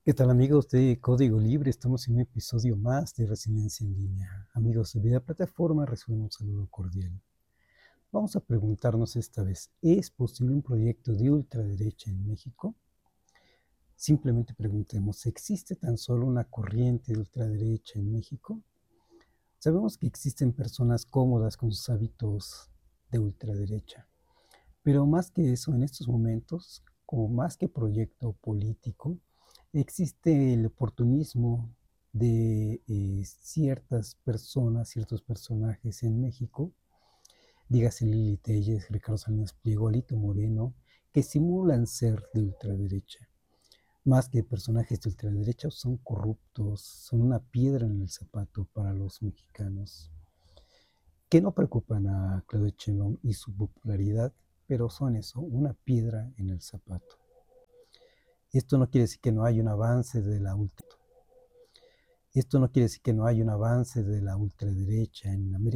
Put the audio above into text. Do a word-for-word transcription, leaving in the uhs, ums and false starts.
¿Qué tal amigos de Código Libre? Estamos en un episodio más de Resiliencia en Línea. Amigos de Vida Plataforma, reciben un saludo cordial. Vamos a preguntarnos esta vez, ¿es posible un proyecto de ultraderecha en México? Simplemente preguntemos, ¿existe tan solo una corriente de ultraderecha en México? Sabemos que existen personas cómodas con sus hábitos de ultraderecha, pero más que eso, en estos momentos, como más que proyecto político, existe el oportunismo de eh, ciertas personas, ciertos personajes en México, dígase Lili Telles, Ricardo Salinas Pliego, Alito Moreno, que simulan ser de ultraderecha. Más que personajes de ultraderecha, son corruptos, son una piedra en el zapato para los mexicanos, que no preocupan a Claudia Sheinbaum y su popularidad, pero son eso, una piedra en el zapato. Esto no quiere decir que no hay un avance de la ultra. Esto no quiere decir que no hay un avance de la ultraderecha en América.